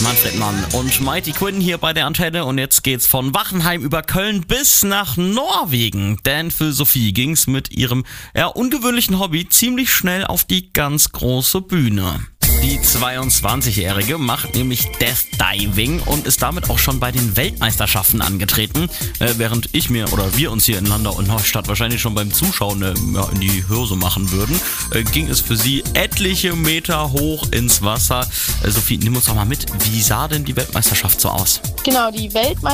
Manfred Mann und Mighty Quinn hier bei der Antenne und jetzt geht's von Wachenheim über Köln bis nach Norwegen. Denn für Sophie ging's mit ihrem ungewöhnlichen Hobby ziemlich schnell auf die ganz große Bühne. Die 22-Jährige macht nämlich Death Diving und ist damit auch schon bei den Weltmeisterschaften angetreten. Während wir uns hier in Landau und Neustadt wahrscheinlich schon beim Zuschauen in die Hose machen würden, ging es für sie etliche Meter hoch ins Wasser. Sophie, nimm uns doch mal mit, wie sah denn die Weltmeisterschaft so aus? Genau, die Weltmeisterschaft